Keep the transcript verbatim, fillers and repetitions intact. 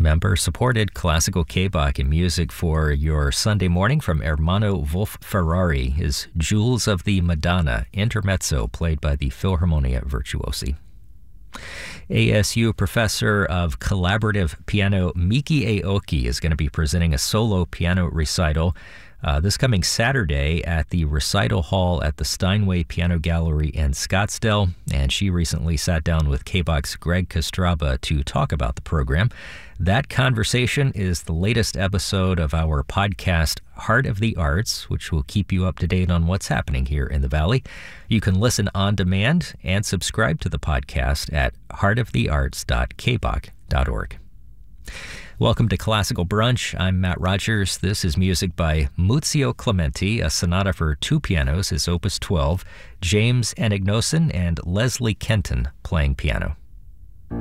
Member-supported classical K-Bach and music for your Sunday morning from Ermanno Wolf Ferrari is Jewels of the Madonna, intermezzo played by the Philharmonia Virtuosi. A S U professor of collaborative piano Miki Aoki is going to be presenting a solo piano recital uh, this coming Saturday at the Recital Hall at the Steinway Piano Gallery in Scottsdale, and she recently sat down with K-Bach's Greg Kostraba to talk about the program. That conversation is the latest episode of our podcast, Heart of the Arts, which will keep you up to date on what's happening here in the Valley. You can listen on demand and subscribe to the podcast at heart of the arts dot k bach dot org. Welcome to Classical Brunch. I'm Matt Rogers. This is music by Muzio Clementi, a sonata for two pianos, his opus twelve, James Anagnosin and Leslie Kenton playing piano.